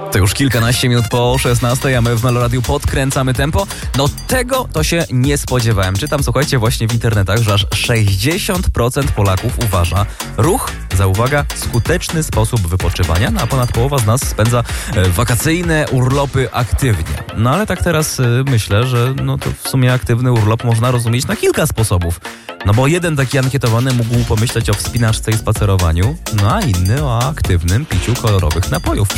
To już kilkanaście minut po 16, a my w Melo Radiu podkręcamy tempo. No tego to się nie spodziewałem. Czytam, słuchajcie, właśnie w internetach, że aż 60% Polaków uważa ruch za, uwaga, skuteczny sposób wypoczywania, no a ponad połowa z nas spędza wakacyjne urlopy aktywnie. No ale tak teraz myślę, że no to w sumie aktywny urlop można rozumieć na kilka sposobów. No bo jeden taki ankietowany mógł pomyśleć o wspinaczce i spacerowaniu, no a inny o aktywnym piciu kolorowych napojów.